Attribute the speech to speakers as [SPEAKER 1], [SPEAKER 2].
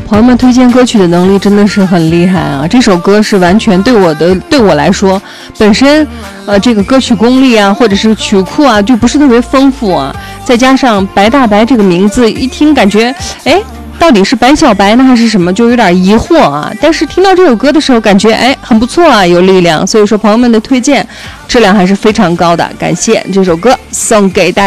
[SPEAKER 1] 朋友们推荐歌曲的能力真的是很厉害啊！这首歌是完全对我来说，本身这个歌曲功力啊，或者是曲库啊，就不是特别丰富啊。再加上白大白这个名字，一听感觉，哎，到底是白小白呢还是什么，就有点疑惑啊。但是听到这首歌的时候，感觉哎很不错啊，有力量。所以说朋友们的推荐质量还是非常高的，感谢这首歌送给大家。